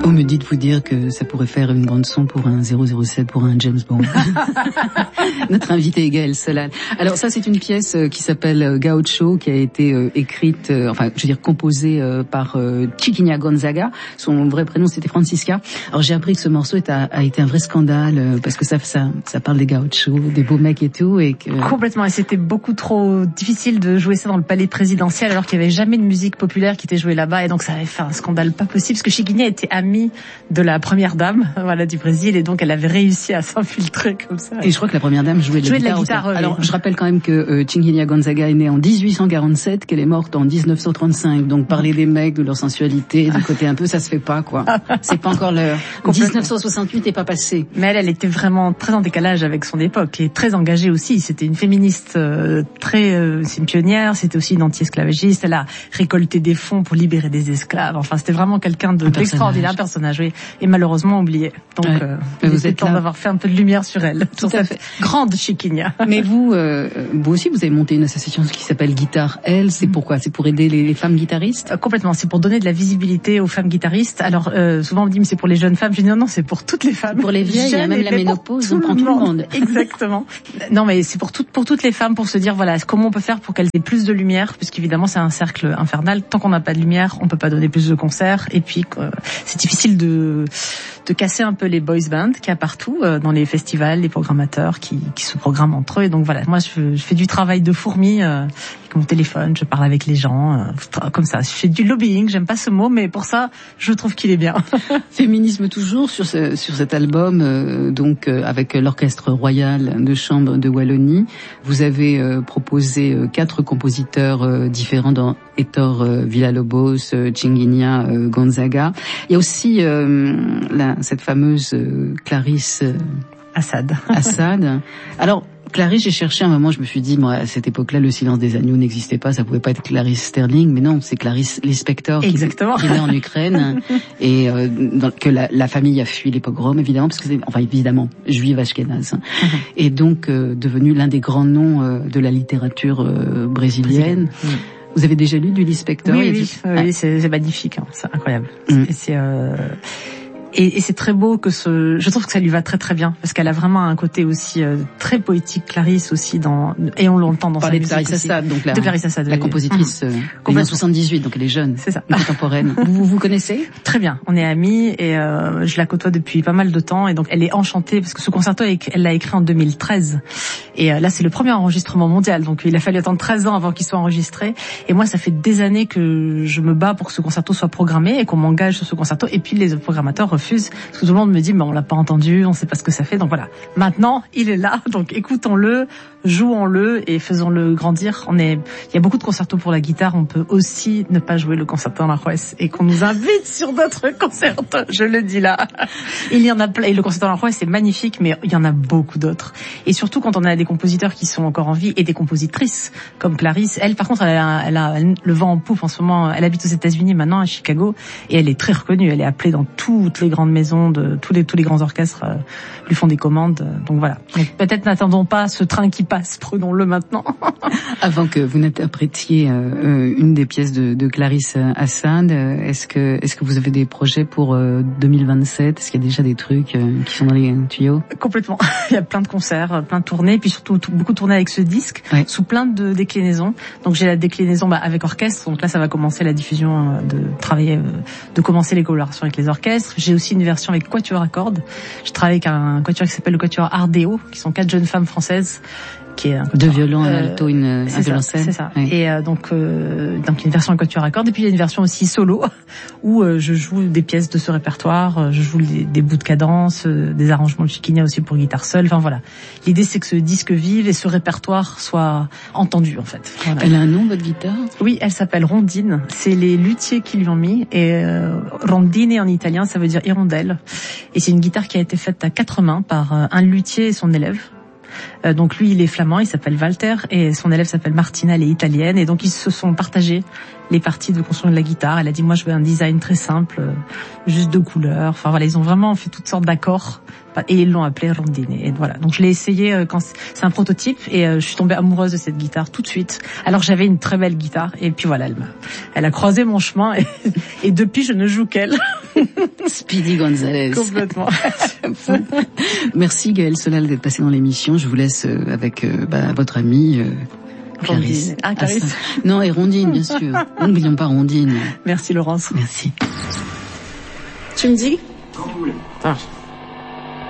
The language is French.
On me dit de vous dire que ça pourrait faire une bande son pour un 007, pour un James Bond. Notre invité est Gaël Solal. Alors ça, c'est une pièce qui s'appelle Gaucho, qui a été écrite, composée par Chiquinha Gonzaga. Son vrai prénom, c'était Francisca. Alors j'ai appris que ce morceau a été un vrai scandale, parce que ça parle des gauchos, des beaux mecs et tout. Et que... Complètement, et c'était beaucoup trop difficile de jouer ça dans le palais présidentiel, alors qu'il n'y avait jamais de musique populaire qui était jouée là-bas, et donc ça avait fait un scandale pas possible, parce que Chiquinha était amie de la première dame, du Brésil, et donc elle avait réussi à s'infiltrer comme ça. Et je crois que la première dame jouait de la guitare. Alors je rappelle quand même que Chiquinha Gonzaga est née en 1847, qu'elle est morte en 1935. Donc parler des mecs, de leur sensualité, du côté un peu, ça se fait pas, quoi. C'est pas encore l'heure. 1968 est pas passé. Mais elle était vraiment très en décalage avec son époque, et très engagée aussi. C'était une féministe c'est une pionnière. C'était aussi une anti-esclavagiste. Elle a récolté des fonds pour libérer des esclaves. Enfin, c'était vraiment quelqu'un d'extraordinaire, personnage, oui, et malheureusement oublié. Donc, vous êtes temps d'avoir fait un peu de lumière sur elle, sur cette grande Chiquinha. Mais vous aussi, vous avez monté une association qui s'appelle Guitare Elle. C'est pourquoi? C'est pour aider les femmes guitaristes? Complètement. C'est pour donner de la visibilité aux femmes guitaristes. Alors, souvent on me dit, mais c'est pour les jeunes femmes. Je dis non, c'est pour toutes les femmes. Pour les vieilles, il y a même la ménopause, on prend tout le monde. Exactement. Non, mais c'est pour toutes les femmes, pour se dire, voilà, comment on peut faire pour qu'elles aient plus de lumière, puisqu'évidemment c'est un cercle infernal. Tant qu'on n'a pas de lumière, on peut pas donner plus de concerts. Et puis, c'est difficile de casser un peu les boys bands qu'il y a partout dans les festivals, les programmateurs qui se programment entre eux. Et donc voilà, moi je fais du travail de fourmi avec mon téléphone, je parle avec les gens comme ça. Je fais du lobbying, j'aime pas ce mot, mais pour ça, je trouve qu'il est bien. Féminisme toujours sur cet album, avec l'Orchestre Royal de Chambre de Wallonie. Vous avez proposé 4 compositeurs différents dans Héctor Villa-Lobos, Chiquinha Gonzaga. Il y a aussi cette fameuse Clarisse Assad. Alors, Clarisse, j'ai cherché un moment, je me suis dit, moi, à cette époque-là, le silence des agneaux n'existait pas, ça pouvait pas être Clarisse Sterling, mais non, c'est Clarisse Lispector qui est née en Ukraine et que la famille a fui les pogroms, évidemment, parce que évidemment, juive ashkénaze, et donc devenu l'un des grands noms de la littérature brésilienne. Vous avez déjà lu du Lispector? Oui, c'est magnifique, c'est incroyable. Et c'est très beau je trouve que ça lui va très très bien, parce qu'elle a vraiment un côté aussi très poétique, Clarisse aussi, et on l'entend dans sa musique. Clarisse Assad, donc Clarisse Assad, la compositrice en 78, donc elle est jeune. C'est ça. Contemporaine. Vous connaissez? Très bien. On est amis et je la côtoie depuis pas mal de temps, et donc elle est enchantée parce que ce concerto elle l'a écrit en 2013. Et là c'est le premier enregistrement mondial, donc il a fallu attendre 13 ans avant qu'il soit enregistré. Et moi ça fait des années que je me bats pour que ce concerto soit programmé et qu'on m'engage sur ce concerto, et puis les programmateurs refusent, parce que tout le monde me dit mais on l'a pas entendu, on sait pas ce que ça fait. Donc voilà, maintenant il est là, donc écoutons-le, jouons-le et faisons-le grandir. Il y a beaucoup de concertos pour la guitare, on peut aussi ne pas jouer le concerto en Aranjuez et qu'on nous invite sur d'autres concertos, je le dis là. Il y en a plein, et le concerto en Aranjuez c'est magnifique, mais il y en a beaucoup d'autres. Et surtout quand on a des compositeurs qui sont encore en vie, et des compositrices comme Clarisse. Elle par contre elle a le vent en poupe en ce moment. Elle habite aux États-Unis maintenant, à Chicago, et elle est très reconnue. Elle est appelée dans toutes les grandes maisons, tous les grands orchestres lui font des commandes. Donc voilà. Donc, peut-être n'attendons pas ce train qui passe, prenons-le maintenant. Avant que vous n'interprétiez une des pièces de Clarisse Assad, est-ce que vous avez des projets pour 2027? Est-ce qu'il y a déjà des trucs qui sont dans les tuyaux? Complètement. Il y a plein de concerts, plein de tournées, puis surtout beaucoup de tournées avec ce disque, sous plein de déclinaisons. Donc j'ai la déclinaison avec orchestre, donc là ça va commencer la diffusion, de commencer les collaborations avec les orchestres. J'ai aussi une version avec quatuor à cordes. Je travaille avec un quatuor qui s'appelle le quatuor Ardeo, qui sont 4 jeunes femmes françaises, qui est 2 violons, un alto, un violoncelle. C'est ça. Oui. Et donc une version à quatuor à cordes, et puis il y a une version aussi solo où je joue des pièces de ce répertoire, je joue des bouts de cadence, des arrangements de Chiquinha aussi pour guitare seule. Enfin voilà. L'idée c'est que ce disque vive et ce répertoire soit entendu en fait. Voilà. Elle a un nom, votre guitare? Oui, elle s'appelle Rondine. C'est les luthiers qui lui ont mis, et Rondine en italien ça veut dire hirondelle. Et c'est une guitare qui a été faite à 4 mains par un luthier et son élève. Donc lui il est flamand, il s'appelle Walter, et son élève s'appelle Martina, elle est italienne, et donc ils se sont partagés les parties de construction de la guitare. Elle a dit moi je veux un design très simple, juste 2 couleurs. Enfin voilà, ils ont vraiment fait toutes sortes d'accords et ils l'ont appelé Rondine. Et voilà, donc je l'ai essayé quand c'est un prototype, et je suis tombée amoureuse de cette guitare tout de suite. Alors j'avais une très belle guitare, et puis voilà, elle a croisé mon chemin, et depuis je ne joue qu'elle. Speedy Gonzalez. Complètement. Merci Gaëlle Solal d'être passée dans l'émission. Je vous laisse avec votre amie Clarisse. Ah, Clarisse. Non, et Rondine, bien sûr. N'oublions pas Rondine. Merci Laurence. Merci. Tu me dis? Quand vous voulez. Ça marche.